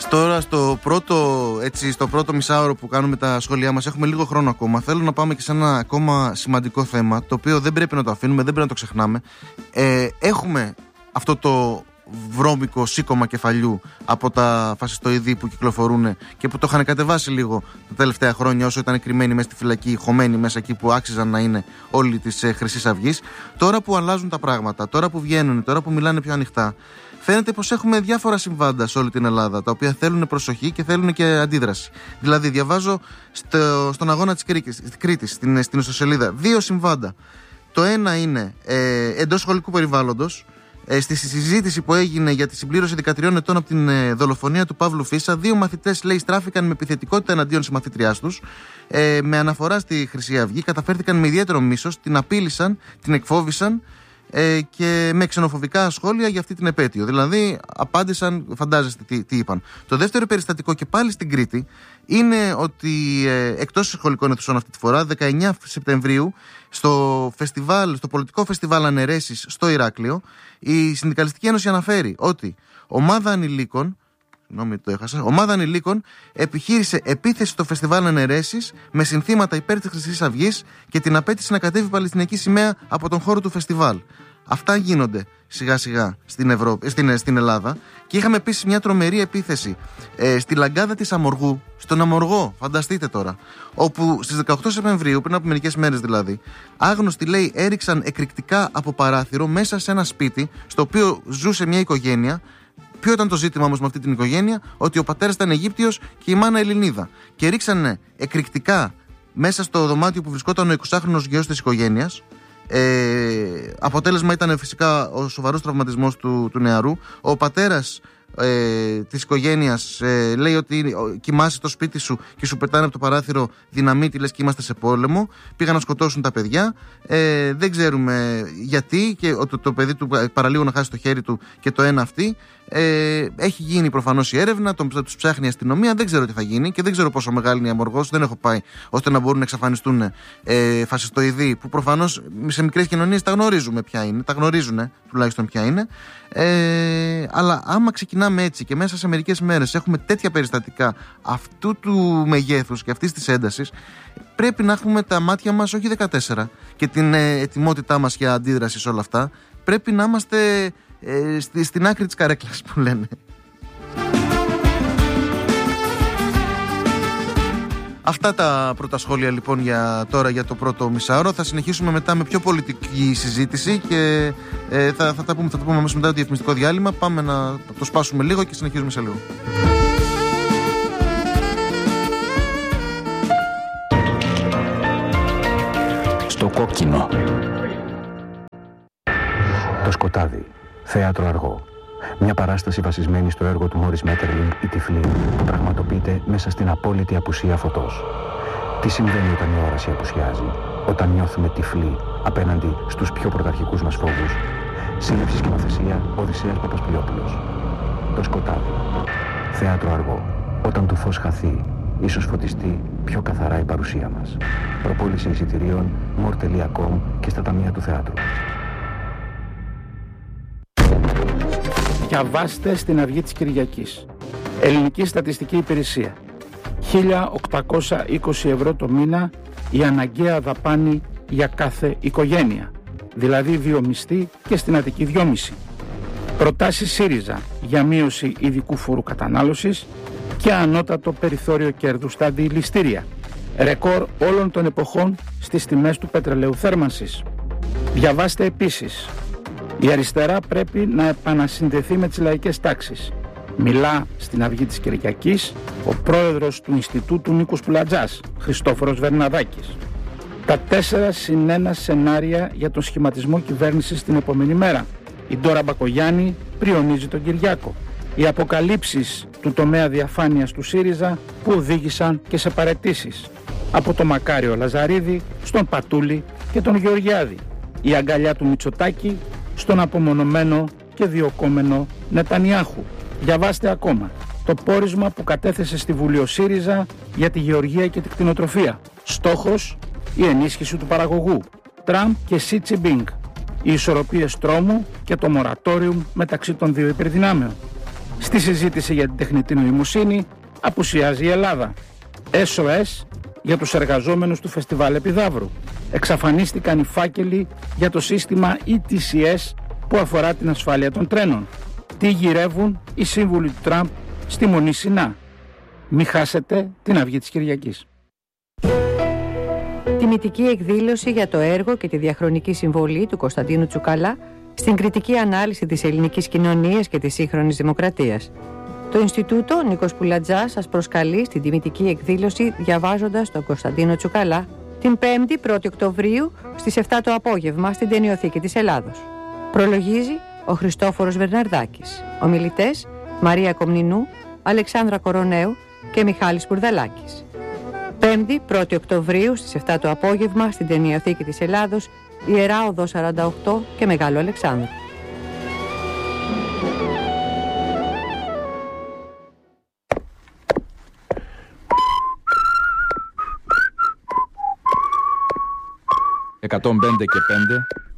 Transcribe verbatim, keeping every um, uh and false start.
Τώρα στο πρώτο, έτσι, στο πρώτο μισάωρο που κάνουμε τα σχόλιά μας έχουμε λίγο χρόνο ακόμα. Θέλω να πάμε και σε ένα ακόμα σημαντικό θέμα, το οποίο δεν πρέπει να το αφήνουμε, δεν πρέπει να το ξεχνάμε. Ε, έχουμε αυτό το βρώμικο σήκωμα κεφαλιού από τα φασιστοειδή που κυκλοφορούν και που το είχαν κατεβάσει λίγο τα τελευταία χρόνια, όσο ήταν κρυμμένοι μέσα στη φυλακή, χωμένοι μέσα εκεί που άξιζαν να είναι όλοι της ε, Χρυσής Αυγής. Τώρα που αλλάζουν τα πράγματα, τώρα που βγαίνουν, τώρα που μιλάνε πιο ανοιχτά, φαίνεται πως έχουμε διάφορα συμβάντα σε όλη την Ελλάδα, τα οποία θέλουν προσοχή και θέλουν και αντίδραση. Δηλαδή, διαβάζω στο, στον αγώνα της Κρήτης, Κρήτης στην, στην ιστοσελίδα, δύο συμβάντα. Το ένα είναι ε, εντός σχολικού περιβάλλοντος. Ε, στη συζήτηση που έγινε για τη συμπλήρωση δεκατριών ετών από την ε, δολοφονία του Παύλου Φίσα, δύο μαθητές, λέει, στράφηκαν με επιθετικότητα εναντίον συμμαθήτριάς τους. Ε, με αναφορά στη Χρυσή Αυγή, καταφέρθηκαν με ιδιαίτερο μίσος, την απείλησαν, την εκφόβησαν ε, και με ξενοφοβικά σχόλια για αυτή την επέτειο. Δηλαδή, απάντησαν, φαντάζεστε τι, τι είπαν. Το δεύτερο περιστατικό, και πάλι στην Κρήτη, είναι ότι ε, εκτός σχολικών αιθουσών αυτή τη φορά, δεκαεννέα Σεπτεμβρίου, στο, φεστιβάλ, στο πολιτικό φεστιβάλ Αναιρέσεις στο Ηράκλειο, η Συνδικαλιστική Ένωση αναφέρει ότι ομάδα ανηλίκων, νόμι το έχασα, ομάδα ανηλίκων επιχείρησε επίθεση στο φεστιβάλ Αναιρέσεις με συνθήματα υπέρ της Χρυσής Αυγής και την απέτηση να κατέβει η Παλαιστινιακή σημαία από τον χώρο του φεστιβάλ. Αυτά γίνονται σιγά σιγά στην, Ευρώπη, στην, στην Ελλάδα. Και είχαμε επίσης μια τρομερή επίθεση ε, στη λαγκάδα της Αμοργού, στον Αμοργό, φανταστείτε τώρα, όπου στις δεκαοκτώ Σεπτεμβρίου, πριν από μερικές μέρες δηλαδή, άγνωστοι, λέει, έριξαν εκρηκτικά από παράθυρο μέσα σε ένα σπίτι στο οποίο ζούσε μια οικογένεια. Ποιο ήταν το ζήτημα όμως με αυτή την οικογένεια? Ότι ο πατέρας ήταν Αιγύπτιος και η μάνα Ελληνίδα. Και ρίξανε εκρηκτικά μέσα στο δωμάτιο που βρισκόταν ο εικοσάχρονος γιος της οικογένειας. Ε, αποτέλεσμα ήταν φυσικά ο σοβαρός τραυματισμός του, του νεαρού. Ο πατέρας ε, της οικογένειας ε, λέει ότι κοιμάσαι στο σπίτι σου και σου πετάνε από το παράθυρο δυναμίτη, λες και είμαστε σε πόλεμο. Πήγαν να σκοτώσουν τα παιδιά. Ε, δεν ξέρουμε γιατί, και το, το παιδί του παραλίγο να χάσει το χέρι του και το ένα αυτή. Ε, έχει γίνει προφανώς η έρευνα, τον, τους ψάχνει η αστυνομία, δεν ξέρω τι θα γίνει και δεν ξέρω πόσο μεγάλη είναι η αμοργός, δεν έχω πάει ώστε να μπορούν να εξαφανιστούν ε, φασιστοειδή που προφανώς σε μικρές κοινωνίες τα γνωρίζουμε ποια είναι, τα γνωρίζουν τουλάχιστον ποια είναι. Ε, αλλά άμα ξεκινάμε έτσι και μέσα σε μερικές μέρες έχουμε τέτοια περιστατικά αυτού του μεγέθους και αυτής της έντασης, πρέπει να έχουμε τα μάτια μας όχι δεκατέσσερα και την ε, ετοιμότητά μας για αντίδραση σε όλα αυτά. Πρέπει να είμαστε ε, στη, στην άκρη της καρέκλας που λένε. Αυτά τα πρώτα σχόλια λοιπόν για τώρα, για το πρώτο μισάωρο. Θα συνεχίσουμε μετά με πιο πολιτική συζήτηση και ε, θα, θα τα πούμε, θα τα πούμε αμέσως μετά το διαφημιστικό διάλειμμα. Πάμε να το σπάσουμε λίγο και συνεχίζουμε σε λίγο. Στο κόκκινο. Το σκοτάδι. Θέατρο αργό. Μια παράσταση βασισμένη στο έργο του Μόρις Μέττερλινγκ, «Η Τυφλή», που πραγματοποιείται μέσα στην απόλυτη απουσία φωτός. Τι συμβαίνει όταν η όραση απουσιάζει, όταν νιώθουμε τυφλοί απέναντι στους πιο πρωταρχικούς μας φόβους? Σύλληψη σκηνοθεσία, Οδυσσέας Παπασπιλιόπουλος. Το σκοτάδι. Θέατρο αργό. Όταν το φως χαθεί, ίσως φωτιστεί πιο καθαρά η παρουσία μας. Προπόληση εισιτηρίων μορ τελεία κομ και στα ταμεία του θεάτρου. Διαβάστε στην Αυγή της Κυριακής. Ελληνική Στατιστική Υπηρεσία. χίλια οκτακόσια είκοσι ευρώ το μήνα η αναγκαία δαπάνη για κάθε οικογένεια. Δηλαδή δύο μισθοί και στην Αττική δυόμισι. Προτάσεις ΣΥΡΙΖΑ για μείωση ειδικού φόρου κατανάλωσης και ανώτατο περιθώριο κέρδους στα αντιληστήρια. Ρεκόρ όλων των εποχών στις τιμές του πετρελαίου θέρμανσης. Διαβάστε επίσης. Η αριστερά πρέπει να επανασυνδεθεί με τις λαϊκές τάξεις. Μιλά στην Αυγή της Κυριακής ο πρόεδρος του Ινστιτούτου Νίκος Πουλατζάς, Χριστόφορος Βερναδάκης. Τα τέσσερα συν ένα σενάρια για τον σχηματισμό κυβέρνησης την επόμενη μέρα. Η Ντόρα Μπακογιάννη πριονίζει τον Κυριάκο. Οι αποκαλύψεις του τομέα διαφάνειας του ΣΥΡΙΖΑ που οδήγησαν και σε παραιτήσεις. Από τον Μακάριο Λαζαρίδη στον Πατούλη και τον Γεωργιάδη. Η αγκαλιά του Μητσοτάκη στον απομονωμένο και διοκόμενο Νετανιάχου. Διαβάστε ακόμα το πόρισμα που κατέθεσε στη Βουλή ο ΣΥΡΙΖΑ για τη γεωργία και την κτηνοτροφία. Στόχος, η ενίσχυση του παραγωγού. Τραμπ και Σι Τζιμπίνγκ. Οι ισορροπίες τρόμου και το μορατόριουμ μεταξύ των δύο υπερδυνάμεων. Στη συζήτηση για την τεχνητή νοημοσύνη απουσιάζει η Ελλάδα. ες ο ες για τους εργαζόμενους του Φεστιβάλ Επιδαύρου. Εξαφανίστηκαν οι φάκελοι για το σύστημα ι τι σι ες που αφορά την ασφάλεια των τρένων. Τι γυρεύουν οι σύμβουλοι του Τραμπ στη Μονή Σινά. Μη χάσετε την αυγή της Κυριακής. Τιμητική εκδήλωση για το έργο και τη διαχρονική συμβολή του Κωνσταντίνου Τσουκαλά στην κριτική ανάλυση της ελληνικής κοινωνίας και της σύγχρονης δημοκρατίας. Το Ινστιτούτο Νίκος Πουλατζάς σας προσκαλεί στην τιμητική εκδήλωση διαβάζοντας τον Κωνσταντίνο Τσουκαλά την πέμπτη πρώτη Οκτωβρίου στις επτά το απόγευμα στην Ταινιοθήκη της Ελλάδος. Προλογίζει ο Χριστόφορος Βερναρδάκης. Ομιλητές Μαρία Κομνηνού, Αλεξάνδρα Κοροναίου και Μιχάλης Μπουρδαλάκης. πέμπτη πρώτη Οκτωβρίου στις επτά το απόγευμα στην Ταινιοθήκη της Ελλάδος, Ιερά Οδός σαράντα οκτώ και Μεγάλο Αλεξάνδρου. εκατόν πέντε και πέντε